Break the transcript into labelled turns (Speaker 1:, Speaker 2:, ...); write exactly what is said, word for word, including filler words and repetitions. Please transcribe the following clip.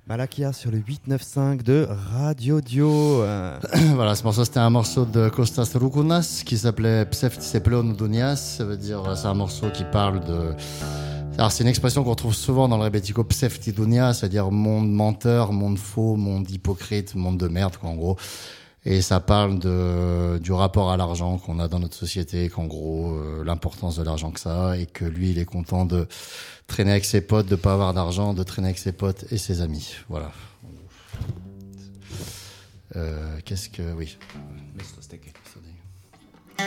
Speaker 1: Malakia sur le huit neuf cinq de Radio Dio. Euh...
Speaker 2: Voilà, ce morceau c'était un morceau de Kostas Roukounas qui s'appelait Pseftiseplon Donias. Ça veut dire, c'est un morceau qui parle de. Alors c'est une expression qu'on trouve souvent dans le rebetiko Pseftidonia, c'est-à-dire monde menteur, monde faux, monde hypocrite, monde de merde, quoi, en gros. Et ça parle de du rapport à l'argent qu'on a dans notre société, qu'en gros euh, l'importance de l'argent que ça a, et que lui il est content de traîner avec ses potes, de pas avoir d'argent, de traîner avec ses potes et ses amis. Voilà. Euh, qu'est-ce que oui.